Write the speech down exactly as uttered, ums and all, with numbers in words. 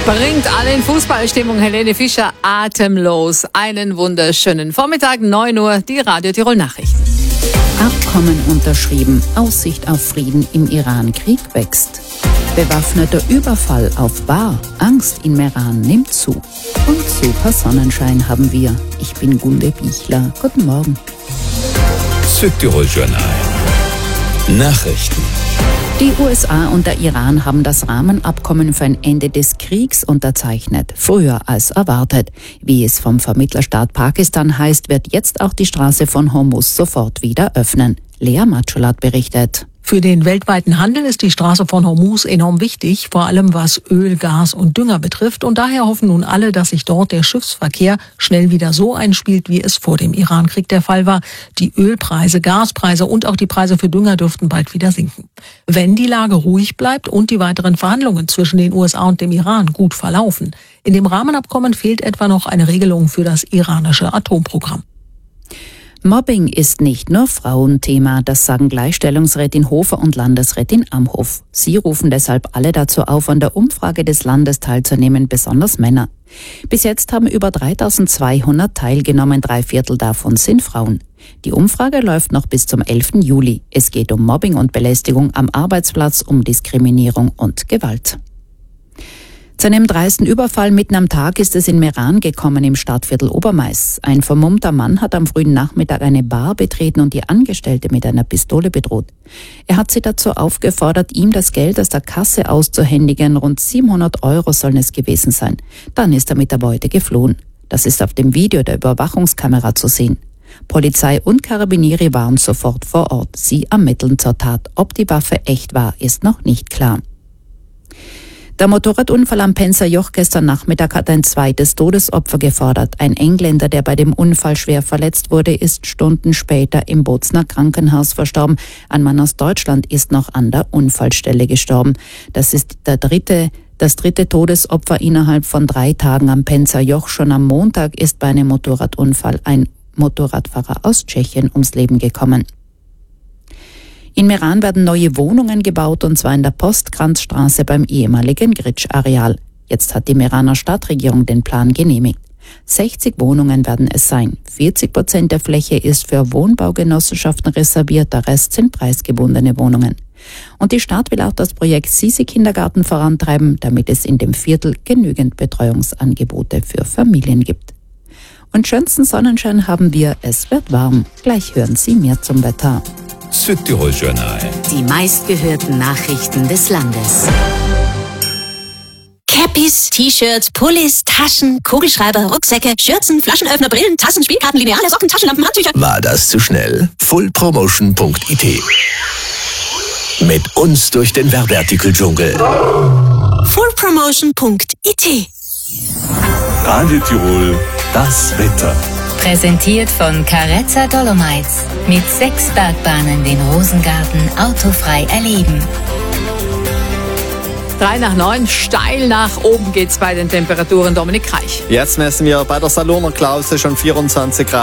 Bringt alle in Fußballstimmung. Helene Fischer, atemlos. Einen wunderschönen Vormittag, neun Uhr, die Radio Tirol Nachrichten. Abkommen unterschrieben. Aussicht auf Frieden im Iran. Krieg wächst. Bewaffneter Überfall auf Bar. Angst in Meran nimmt zu. Und super Sonnenschein haben wir. Ich bin Gunde Bichler. Guten Morgen. Südtirol Journal. Nachrichten. Die U S A und der Iran haben das Rahmenabkommen für ein Ende des Kriegs unterzeichnet, früher als erwartet. Wie es vom Vermittlerstaat Pakistan heißt, wird jetzt auch die Straße von Hormuz sofort wieder öffnen. Lea Matschulat berichtet. Für den weltweiten Handel ist die Straße von Hormuz enorm wichtig, vor allem was Öl, Gas und Dünger betrifft. Und daher hoffen nun alle, dass sich dort der Schiffsverkehr schnell wieder so einspielt, wie es vor dem Irankrieg der Fall war. Die Ölpreise, Gaspreise und auch die Preise für Dünger dürften bald wieder sinken. Wenn die Lage ruhig bleibt und die weiteren Verhandlungen zwischen den U S A und dem Iran gut verlaufen. In dem Rahmenabkommen fehlt etwa noch eine Regelung für das iranische Atomprogramm. Mobbing ist nicht nur Frauenthema, das sagen Gleichstellungsrätin Hofer und Landesrätin Amhof. Sie rufen deshalb alle dazu auf, an der Umfrage des Landes teilzunehmen, besonders Männer. Bis jetzt haben über dreitausendzweihundert teilgenommen, drei Viertel davon sind Frauen. Die Umfrage läuft noch bis zum elften Juli. Es geht um Mobbing und Belästigung am Arbeitsplatz, um Diskriminierung und Gewalt. Zu einem dreisten Überfall mitten am Tag ist es in Meran gekommen, im Stadtviertel Obermais. Ein vermummter Mann hat am frühen Nachmittag eine Bar betreten und die Angestellte mit einer Pistole bedroht. Er hat sie dazu aufgefordert, ihm das Geld aus der Kasse auszuhändigen. Rund siebenhundert Euro sollen es gewesen sein. Dann ist er mit der Beute geflohen. Das ist auf dem Video der Überwachungskamera zu sehen. Polizei und Karabinieri waren sofort vor Ort. Sie ermitteln zur Tat. Ob die Waffe echt war, ist noch nicht klar. Der Motorradunfall am Penzer Joch gestern Nachmittag hat ein zweites Todesopfer gefordert. Ein Engländer, der bei dem Unfall schwer verletzt wurde, ist Stunden später im Bozner Krankenhaus verstorben. Ein Mann aus Deutschland ist noch an der Unfallstelle gestorben. Das ist der dritte, das dritte Todesopfer innerhalb von drei Tagen am Penzer Joch. Schon am Montag ist bei einem Motorradunfall ein Motorradfahrer aus Tschechien ums Leben gekommen. In Meran werden neue Wohnungen gebaut, und zwar in der Postkranzstraße beim ehemaligen Gritsch-Areal. Jetzt hat die Meraner Stadtregierung den Plan genehmigt. sechzig Wohnungen werden es sein. vierzig Prozent der Fläche ist für Wohnbaugenossenschaften reserviert, der Rest sind preisgebundene Wohnungen. Und die Stadt will auch das Projekt Sisi-Kindergarten vorantreiben, damit es in dem Viertel genügend Betreuungsangebote für Familien gibt. Und schönsten Sonnenschein haben wir, es wird warm. Gleich hören Sie mehr zum Wetter. Südtirol Journal. Die meistgehörten Nachrichten des Landes. Cappies, T-Shirts, Pullis, Taschen, Kugelschreiber, Rucksäcke, Schürzen, Flaschenöffner, Brillen, Tassen, Spielkarten, Lineale, Socken, Taschenlampen, Handtücher. War das zu schnell? full promotion punkt i t. Mit uns durch den Werbeartikel-Dschungel. full promotion punkt i t. Radio Tirol, das Wetter. Präsentiert von Carezza Dolomites. Mit sechs Bergbahnen den Rosengarten autofrei erleben. Drei nach neun, steil nach oben geht's bei den Temperaturen. Dominik Reich. Jetzt messen wir bei der Saloner Klause schon vierundzwanzig Grad.